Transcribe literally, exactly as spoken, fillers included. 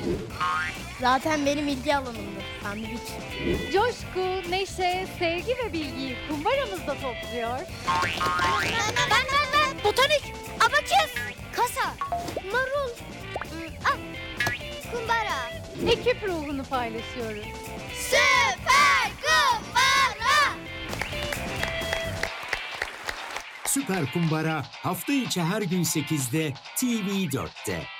Zaten benim ilgi alanımdır. Sandviç. Coşku, neşe, sevgi ve bilgiyi kumbaramızda topluyor. Ben ben ben. Botanik. Abaküs. Kasa. Marul. Ah. Kumbara. Ekip ruhunu paylaşıyoruz. Süper kumbara. Süper Kumbara hafta içi her gün sekizde T V dörtte.